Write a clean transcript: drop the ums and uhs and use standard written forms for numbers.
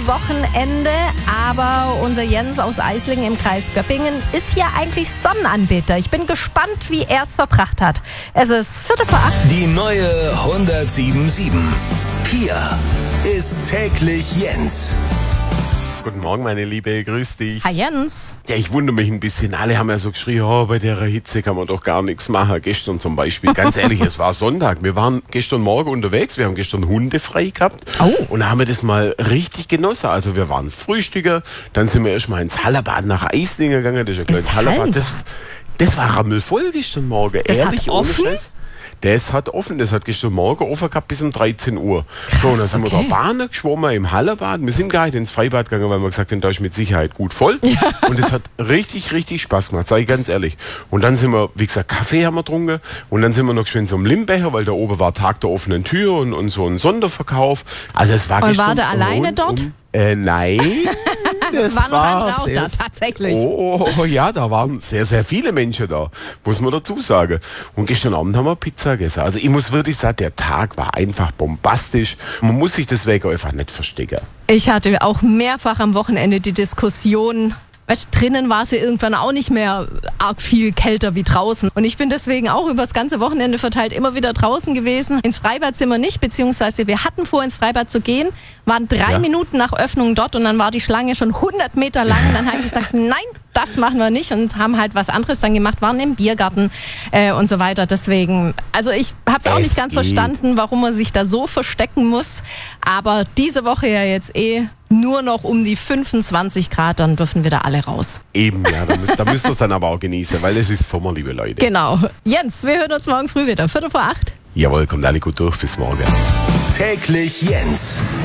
Wochenende, aber unser Jens aus Eislingen im Kreis Göppingen ist ja eigentlich Sonnenanbeter. Ich bin gespannt, wie er es verbracht hat. Es ist 7:45. Die neue 107.7. Hier ist täglich Jens. Guten Morgen, meine Liebe, grüß dich. Hi Jens. Ja, ich wundere mich ein bisschen. Alle haben ja so geschrien, oh, bei der Hitze kann man doch gar nichts machen. Gestern zum Beispiel, ganz ehrlich, es war Sonntag. Wir waren gestern Morgen unterwegs, wir haben gestern Hunde frei gehabt. Und da haben wir das mal richtig genossen. Also wir waren Frühstücker, dann sind wir erstmal ins Hallenbad nach Eislingen gegangen. Das ist ein kleines Hallenbad. Das war rammelvoll gestern Morgen. Das ehrlich, hat ohne offen? Scheiß. Das hat offen, das hat gestern Morgen offen gehabt bis um 13 Uhr. So, und dann sind wir da Bahnen geschwommen im Hallenbad. Wir sind gar nicht ins Freibad gegangen, weil wir gesagt haben, da ist mit Sicherheit gut voll. Ja. Und es hat richtig, richtig Spaß gemacht, sage ich ganz ehrlich. Und dann sind wir, wie gesagt, Kaffee haben wir getrunken. Und dann sind wir noch geschwind zum Limbecher, weil da oben war Tag der offenen Tür und so ein Sonderverkauf. Also es war Und war der alleine dort? Nein. Das war noch andere auch sehr, da, tatsächlich. Oh ja, da waren sehr, sehr viele Menschen da, muss man dazu sagen. Und gestern Abend haben wir Pizza gegessen. Also ich muss wirklich sagen, der Tag war einfach bombastisch. Man muss sich deswegen einfach nicht verstecken. Ich hatte auch mehrfach am Wochenende die Diskussion, weißt, drinnen war es ja irgendwann auch nicht mehr arg viel kälter wie draußen. Und ich bin deswegen auch über das ganze Wochenende verteilt immer wieder draußen gewesen. Ins Freibad sind wir nicht, beziehungsweise wir hatten vor, ins Freibad zu gehen, waren 3 Minuten nach Öffnung dort und dann war die Schlange schon 100 Meter lang. Dann habe ich gesagt, nein, das machen wir nicht und haben halt was anderes dann gemacht, waren im Biergarten und so weiter. Deswegen, also ich habe es auch nicht ganz verstanden, warum man sich da so verstecken muss. Aber diese Woche ja jetzt nur noch um die 25 Grad, dann dürfen wir da alle raus. Eben, ja, da müsst ihr es dann aber auch genießen, weil es ist Sommer, liebe Leute. Genau. Jens, wir hören uns morgen früh wieder, 7:45. Jawohl, kommt alle gut durch, bis morgen. Täglich Jens.